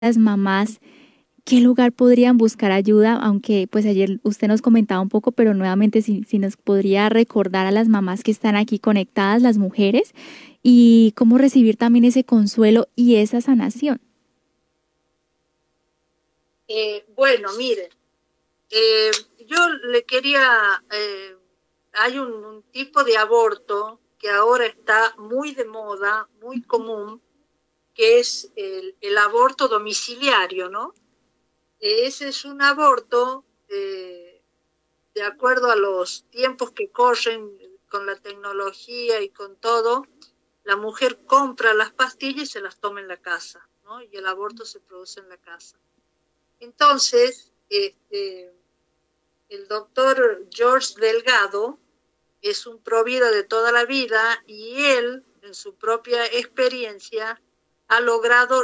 las mamás, ¿qué lugar podrían buscar ayuda? Aunque pues ayer usted nos comentaba un poco, pero nuevamente si nos podría recordar a las mamás que están aquí conectadas, las mujeres, y cómo recibir también ese consuelo y esa sanación. Bueno, mire, yo le quería, hay un tipo de aborto que ahora está muy de moda, muy común, que es el aborto domiciliario, ¿no? Ese es un aborto, de acuerdo a los tiempos que corren con la tecnología y con todo, la mujer compra las pastillas y se las toma en la casa, ¿no? Y el aborto se produce en la casa. Entonces, el doctor George Delgado es un provida de toda la vida y él, en su propia experiencia, ha logrado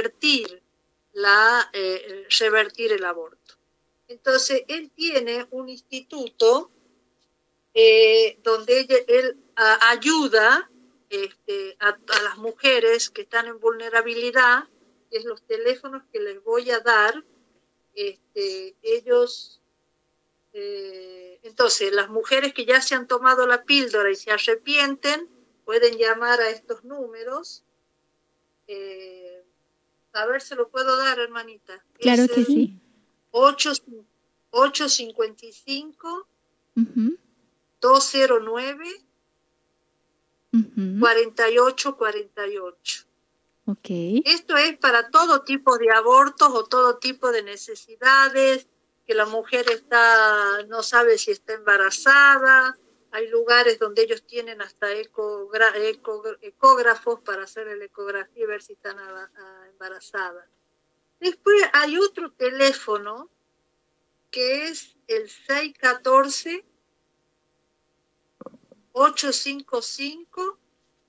revertir el aborto. Entonces, él tiene un instituto donde él ayuda a las mujeres que están en vulnerabilidad. Es los teléfonos que les voy a dar. Ellos, entonces, las mujeres que ya se han tomado la píldora y se arrepienten, pueden llamar a estos números. A ver, se lo puedo dar, hermanita. Claro Es que el sí. 855 209 4848. Ok. Esto es para todo tipo de abortos o todo tipo de necesidades, que la mujer no sabe si está embarazada. Hay lugares donde ellos tienen hasta ecógrafos para hacer la ecografía y ver si están embarazadas. Después hay otro teléfono que es el 614 855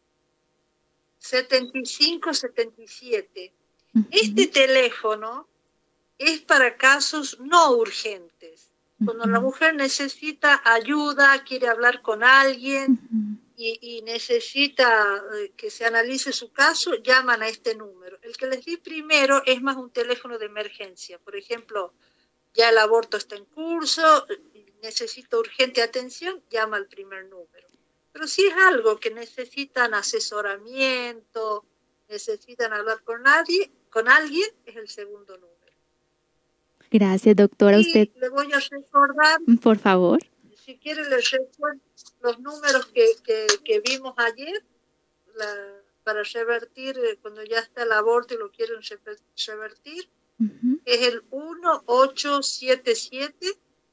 7577. Este teléfono es para casos no urgentes. Cuando la mujer necesita ayuda, quiere hablar con alguien y necesita que se analice su caso, llaman a este número. El que les di primero es más un teléfono de emergencia. Por ejemplo, ya el aborto está en curso, necesita urgente atención, llama al primer número. Pero si es algo que necesitan asesoramiento, necesitan hablar con alguien, es el segundo número. Gracias, doctora. Y Usted, le voy a recordar, por favor. si quiere les recuerdo los números que vimos ayer, para revertir, cuando ya está el aborto y lo quieren revertir, es el 1877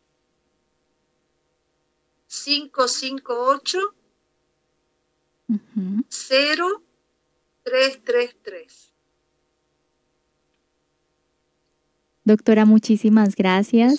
558 0333. Doctora, muchísimas gracias.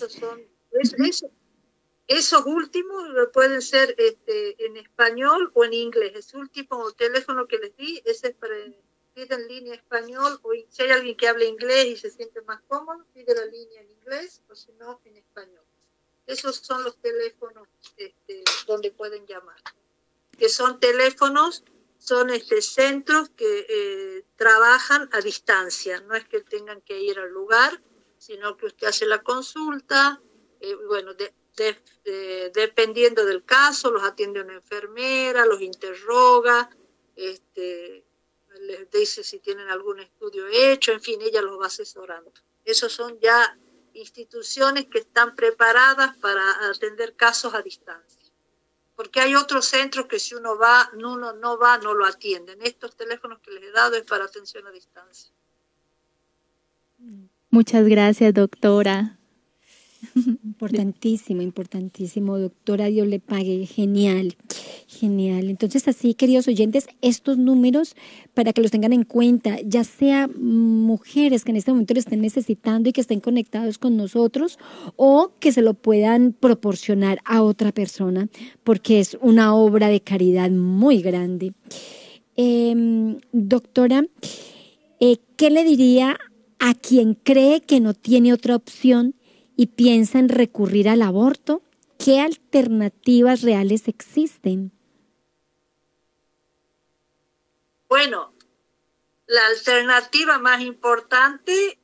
Esos últimos pueden ser en español o en inglés. Ese último teléfono que les di, ese es para pide en línea español, o si hay alguien que hable inglés y se siente más cómodo, pide la línea en inglés, o si no, en español. Esos son los teléfonos donde pueden llamar. Que son teléfonos, son centros que trabajan a distancia. No es que tengan que ir al lugar, sino que usted hace la consulta, bueno, dependiendo del caso, los atiende una enfermera, los interroga, les dice si tienen algún estudio hecho, en fin, ella los va asesorando. Esos son ya instituciones que están preparadas para atender casos a distancia. Porque hay otros centros que si uno no lo atienden. Estos teléfonos que les he dado es para atención a distancia. Muchas gracias, doctora. Importantísimo, importantísimo, doctora, Dios le pague, genial, genial. Entonces así, queridos oyentes, estos números para que los tengan en cuenta, ya sea mujeres que en este momento lo estén necesitando y que estén conectados con nosotros o que se lo puedan proporcionar a otra persona, porque es una obra de caridad muy grande. Doctora, ¿qué le diría a quien cree que no tiene otra opción y piensa en recurrir al aborto? ¿Qué alternativas reales existen? Bueno, la alternativa más importante